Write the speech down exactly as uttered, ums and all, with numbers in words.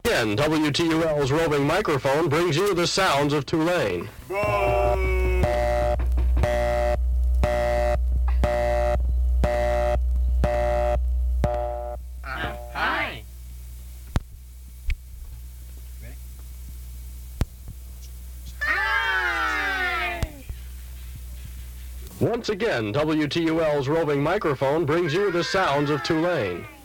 Again, W T U L's roving microphone brings you the sounds of Tulane. Hi. Once again, W T U L's roving microphone brings you the sounds of Tulane.